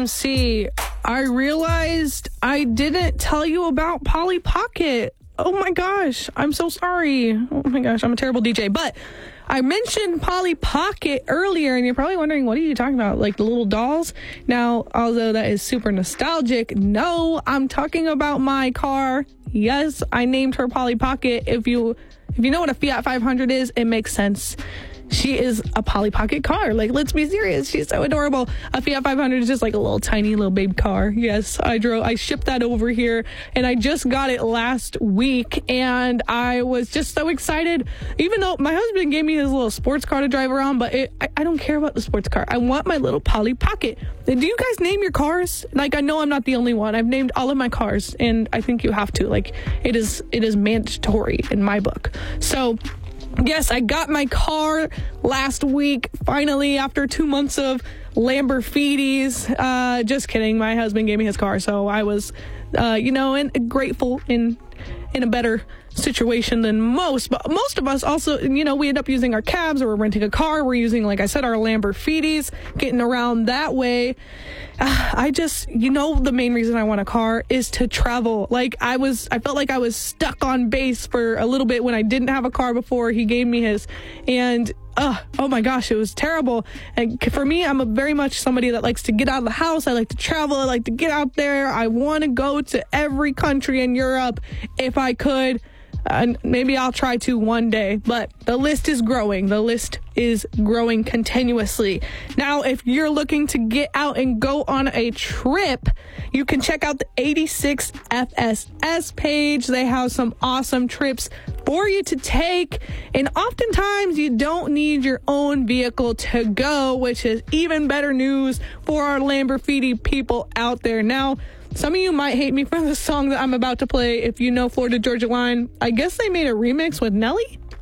MC, I realized I didn't tell you about Polly Pocket. Oh my gosh, I'm so sorry. Oh my gosh, I'm a terrible DJ. But I mentioned Polly Pocket earlier, and you're probably wondering, what are you talking about? Like the little dolls? Now, although that is super nostalgic, no, I'm talking about my car. Yes, I named her Polly Pocket. If you know what a Fiat 500 is, it makes sense. She is a Polly Pocket car. Like, let's be serious. She's so adorable. A Fiat 500 is just like a little tiny little baby car. Yes, I shipped that over here, and I just got it last week, and I was just so excited. Even though my husband gave me his little sports car to drive around, but I don't care about the sports car. I want my little Polly Pocket. Do you guys name your cars? Like, I know I'm not the only one. I've named all of my cars, and I think you have to. Like, it is mandatory in my book. So, yes, I got my car last week, finally, after 2 months of Lamborghinis. Just kidding. My husband gave me his car, so I was, and grateful in a better situation than most. But most of us also, we end up using our cabs, or we're renting a car. We're using, like I said, our Lamborghinis, getting around that way. The main reason I want a car is to travel. Like, I felt like I was stuck on base for a little bit when I didn't have a car before he gave me his. And oh my gosh, it was terrible. And for me, I'm very much somebody that likes to get out of the house. I like to travel. I like to get out there. I want to go to every country in Europe if I could. And maybe I'll try to one day, but the list is growing. The list is growing continuously. Now, if you're looking to get out and go on a trip, you can check out the 86 FSS page. They have some awesome trips for you to take. And oftentimes you don't need your own vehicle to go, which is even better news for our Lamborghini people out there. Now, some of you might hate me for the song that I'm about to play. If you know Florida Georgia Line, I guess they made a remix with Nelly.